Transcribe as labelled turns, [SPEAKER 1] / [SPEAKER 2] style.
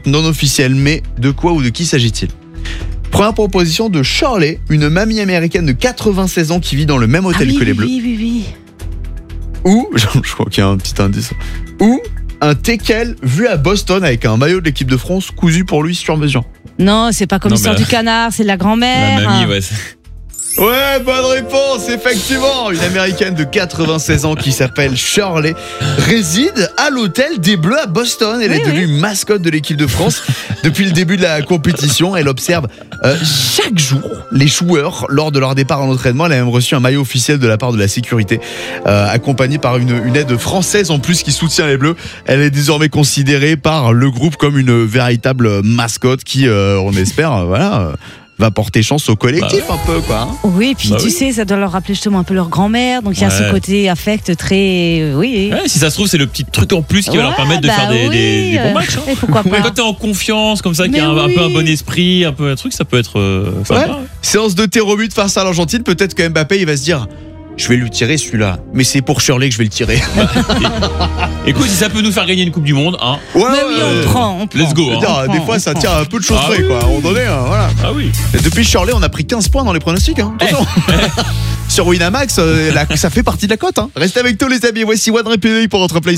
[SPEAKER 1] non officielle, mais de quoi ou de qui s'agit-il? Première proposition de Shirley, une mamie américaine de 96 ans qui vit dans le même hôtel que les Bleus.
[SPEAKER 2] Oui.
[SPEAKER 1] Ou, je crois qu'il y a un petit indice. Ou un teckel vu à Boston avec un maillot de l'équipe de France cousu pour lui sur mesure.
[SPEAKER 2] Non, c'est pas comme l'histoire du canard, c'est de la grand-mère.
[SPEAKER 3] La mamie, ouais.
[SPEAKER 1] Ouais, bonne réponse, effectivement. Une américaine de 96 ans qui s'appelle Shirley réside à l'hôtel des Bleus à Boston. Elle est devenue mascotte de l'équipe de France depuis le début de la compétition. Elle observe chaque jour les joueurs lors de leur départ en entraînement. Elle a même reçu un maillot officiel de la part de la sécurité, accompagnée par une aide française en plus qui soutient les Bleus. Elle est désormais considérée par le groupe comme une véritable mascotte qui, on espère, va porter chance au collectif un peu, quoi.
[SPEAKER 2] Oui, puis tu sais, ça doit leur rappeler justement un peu leur grand-mère, donc il y a ce côté affect très...
[SPEAKER 3] Ouais, si ça se trouve, c'est le petit truc en plus qui va leur permettre de faire des bons matchs.
[SPEAKER 2] Et pourquoi pas.
[SPEAKER 3] Quand t'es en confiance, comme ça, qu'il y a un peu un bon esprit, un peu un truc, ça peut être sympa.
[SPEAKER 1] Séance de tir au but face à l'Argentine, peut-être que Mbappé, il va se dire... Je vais lui tirer celui-là, mais c'est pour Shirley que je vais le tirer.
[SPEAKER 3] Écoute, si ça peut nous faire gagner une Coupe du Monde, hein.
[SPEAKER 2] Ouais, on prend.
[SPEAKER 3] Let's go.
[SPEAKER 1] Des fois, ça tire un peu de choses près, quoi. On donnait, voilà.
[SPEAKER 3] Ah oui.
[SPEAKER 1] Et depuis Shirley, on a pris 15 points dans les pronostics, hein. Attention. Sur Winamax, ça fait partie de la cote, hein. Restez avec nous, les amis. Voici One Republic pour votre play.